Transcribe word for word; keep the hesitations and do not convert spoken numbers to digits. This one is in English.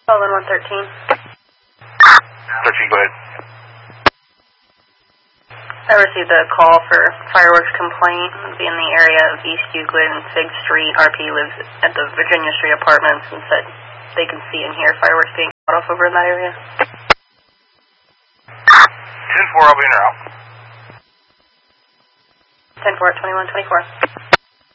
Sullivan one thirteen. thirteen, go ahead. I received a call for fireworks complaint. It'll be in the area of East Euclid and Fig Street. R P lives at the Virginia Street Apartments and said they can see and hear fireworks being shot off over in that area. ten four, I'll be in or out. ten four, twenty-one twenty-four.